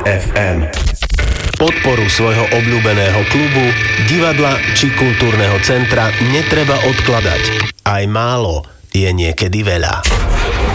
FM. Podporu svojho obľúbeného klubu, divadla či kultúrneho centra netreba odkladať. Aj málo je niekedy veľa.